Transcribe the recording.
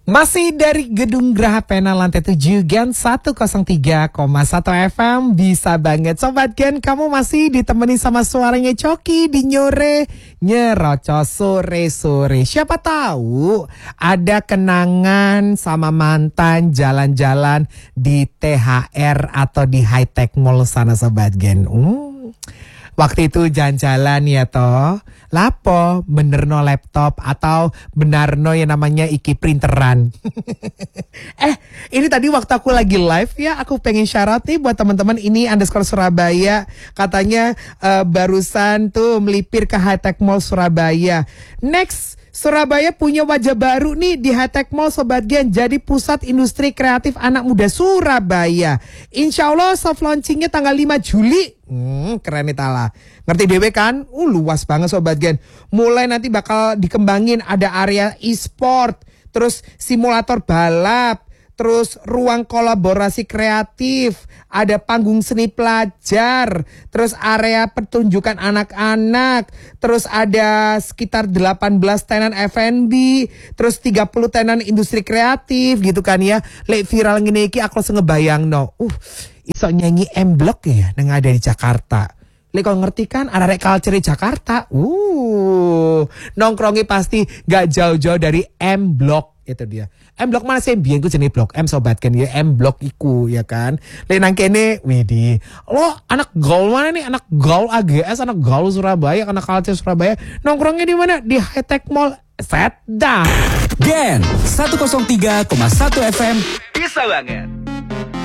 Masih dari Gedung Graha Pena lantai 7 Gen 103,1 FM. Bisa banget Sobat Gen, kamu masih ditemani sama suaranya Coki di Nyore Nyerocos sore-sore. Siapa tahu ada kenangan sama mantan jalan-jalan di THR atau di High Tech Mall sana Sobat Gen. Waktu itu jalan-jalan ya toh. Lapo benerno laptop atau benarno yang namanya iki printeran. Ini tadi waktu aku lagi live ya, aku pengen syarat nih buat teman-teman ini _Surabaya. Katanya barusan tuh melipir ke High Tech Mall Surabaya. Next, Surabaya punya wajah baru nih di High Tech Mall Sobat Gen. Jadi pusat industri kreatif anak muda Surabaya. Insya Allah soft launchingnya tanggal 5 Juli. Keren nih Tala. Ngerti dewe kan? Luas banget Sobat Gen. Mulai nanti bakal dikembangin ada area e-sport, terus simulator balap, terus ruang kolaborasi kreatif, ada panggung seni pelajar, terus area pertunjukan anak-anak, terus ada sekitar 18 tenan F&B, terus 30 tenan industri kreatif gitu kan ya. Lek viral ngene iki aku langsung ngebayangno. Iso nyanyi M-Block ya yang ada di Jakarta. Lek kau ngerti kan arek culture di Jakarta. Nongkrongi pasti gak jauh-jauh dari M-Block. Itu dia. M-Block mana sih? Biyen ku jenis blok M Sobat kan ya. M-Block iku ya kan. Lek nang kene widih. Lo anak gaul mana nih? Anak gaul AGS, anak gaul Surabaya, anak culture Surabaya. Nongkrongnya di mana? Di High Tech Mall. Set dah. Gen 103,1 FM. Bisa banget.